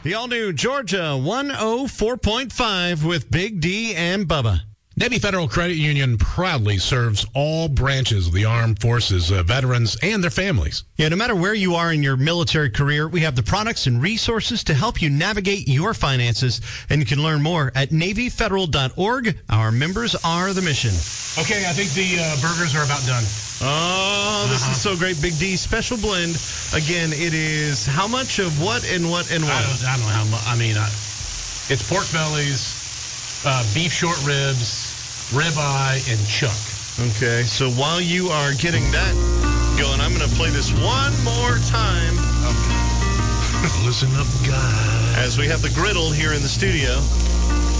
The all-new Georgia 104.5 with Big D and Bubba. Navy Federal Credit Union proudly serves all branches of the armed forces, veterans, and their families. Yeah, no matter where you are in your military career, we have the products and resources to help you navigate your finances. And you can learn more at NavyFederal.org. Our members are the mission. Okay, I think the burgers are about done. Oh, this is so great. Big D special blend. Again, it is how much of what and what and what? I don't know how much. I mean, it's pork bellies, beef short ribs, ribeye, and chuck. Okay, so while you are getting that going, I'm going to play this one more time. Okay. Listen up, guys. As we have the griddle here in the studio.